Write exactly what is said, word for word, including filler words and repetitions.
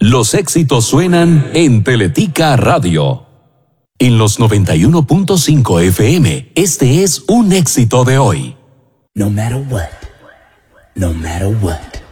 Los éxitos suenan en Teletica Radio. En los noventa y uno punto cinco F M, este es un éxito de hoy. No matter what, no matter what.